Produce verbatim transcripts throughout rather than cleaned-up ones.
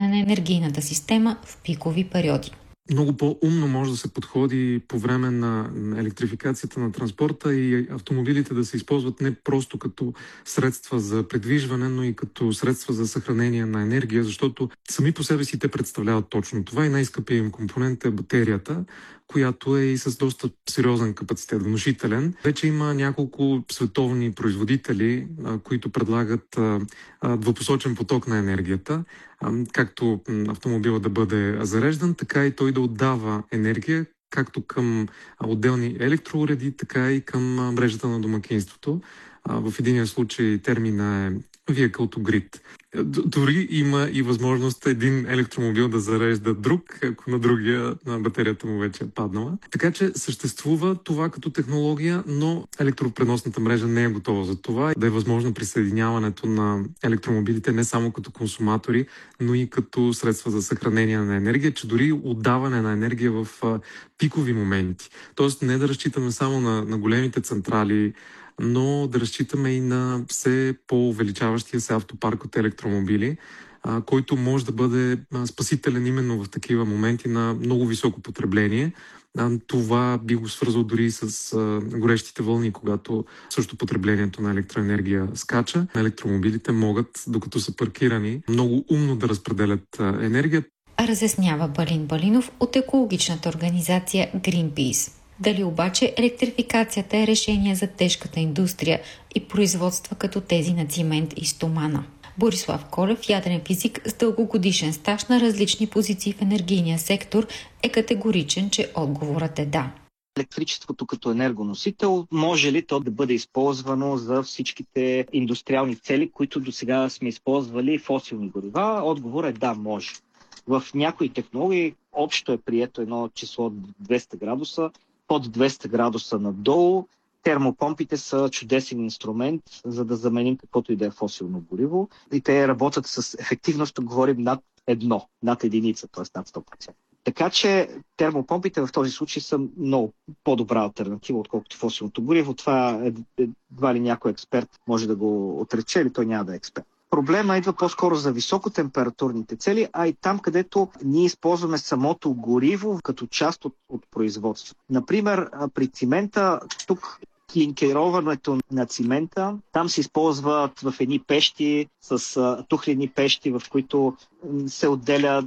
на енергийната система в пикови периоди. Много по-умно може да се подходи по време на електрификацията на транспорта и автомобилите да се използват не просто като средства за придвижване, но и като средства за съхранение на енергия, защото сами по себе си те представляват точно това и най-скъпият им компонент е батерията, която е и с доста сериозен капацитет, внушителен. Вече има няколко световни производители, които предлагат двупосочен поток на енергията, както автомобила да бъде зареждан, така и той да отдава енергия както към отделни електроуреди, така и към мрежата на домакинството. В единия случай термина е Vehicle to Grid. Дори има и възможност един електромобил да зарежда друг, ако на другия на батерията му вече е паднала. Така че съществува това като технология, но електропреносната мрежа не е готова за това. Да е възможно присъединяването на електромобилите не само като консуматори, но и като средства за съхранение на енергия, че дори отдаване на енергия в пикови моменти. Тоест не да разчитаме само на, на големите централи, но да разчитаме и на все по-увеличаващия се автопарк от електромобили, а, който може да бъде спасителен именно в такива моменти на много високо потребление. А, това би го свързал дори с а, горещите вълни, когато също потреблението на електроенергия скача. Електромобилите могат, докато са паркирани, много умно да разпределят а, енергия. Разяснява Балин Балинов от екологичната организация Greenpeace. Дали обаче електрификацията е решение за тежката индустрия и производства като тези на цимент и стомана? Борислав Колев, ядрен физик с дългогодишен стаж на различни позиции в енергийния сектор, е категоричен, че отговорът е да. Електричеството като енергоносител, може ли то да бъде използвано за всичките индустриални цели, които до сега сме използвали фосилни горива? Отговор е да, може. В някои технологии общо е прието едно число двеста градуса, под двеста градуса надолу. Термопомпите са чудесен инструмент, за да заменим каквото и да е фосилно гориво. И те работят с ефективност, тук говорим над едно, над единица, т.е. над сто процента. Така че термопомпите в този случай са много по-добра алтернатива, отколкото фосилното гориво. Това едва ли някой експерт може да го отрече, или той няма да е експерт. Проблема идва по-скоро за високотемпературните цели, а и там, където ние използваме самото гориво като част от, от производството. Например, при цимента, тук клинкероването на цимента, там се използват в едни пещи, с тухлени пещи, в които се отделя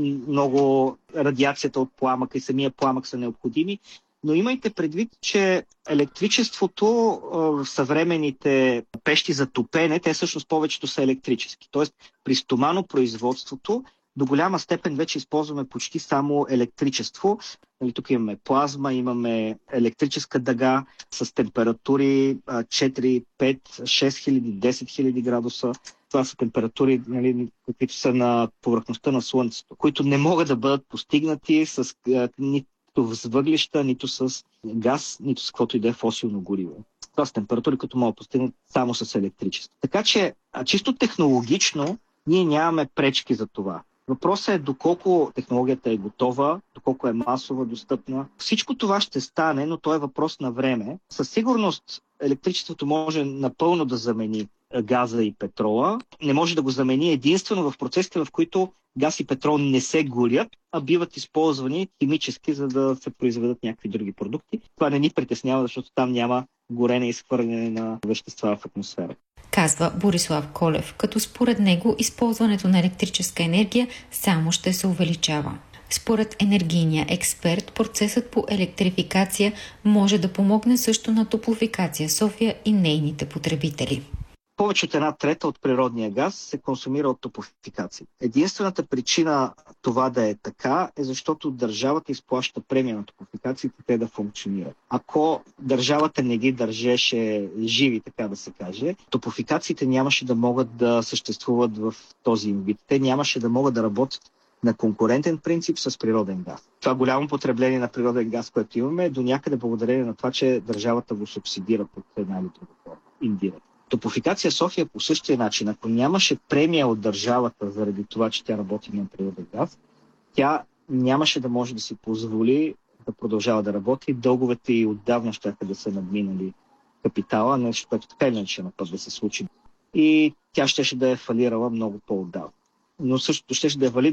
много радиацията от пламъка и самия пламък са необходими. Но имайте предвид, че електричеството в съвременните пещи за топене, те всъщност повечето са електрически. Тоест при стоманопроизводството до голяма степен вече използваме почти само електричество. Нали, тук имаме плазма, имаме електрическа дъга с температури четири, пет, шест хиляди, десет хиляди градуса. Това са температури, нали, които са на повърхността на Слънцето, които не могат да бъдат постигнати с нито с въглища, нито с газ, нито с каквото и да е фосилно гориво. Това са температури, които могат да постигнат само с електричество. Така че, чисто технологично, ние нямаме пречки за това. Въпросът е доколко технологията е готова, доколко е масово достъпна. Всичко това ще стане, но то е въпрос на време. Със сигурност електричеството може напълно да замени газа и петрола. Не може да го замени единствено в процесите, в които газ и петрол не се горят, а биват използвани химически, за да се произведат някакви други продукти. Това не ни притеснява, защото там няма горене и изхвърляне на вещества в атмосфера. Казва Борислав Колев, като според него използването на електрическа енергия само ще се увеличава. Според енергийния експерт, процесът по електрификация може да помогне също на Топлофикация София и нейните потребители. Повече от една трета от природния газ се консумира от топлофикация. Единствената причина това да е така е защото държавата изплаща премия на топлофикациите те да функционират. Ако държавата не ги държеше живи, така да се каже, топлофикациите нямаше да могат да съществуват в този им вид. Те нямаше да могат да работят на конкурентен принцип с природен газ. Това голямо потребление на природен газ, което имаме, е до някъде благодарение на това, че държавата го субсидира под една или друга форма, индиректно. Топлофикация София по същия начин, ако нямаше премия от държавата заради това, че тя работи на природен газ, тя нямаше да може да си позволи да продължава да работи. Дълговете и отдавна ще да са надминали капитала, нещо, което така иначе на път да се случи. И тя щеше да е фалирала много по-отдавна. Но същото щеше да е валидно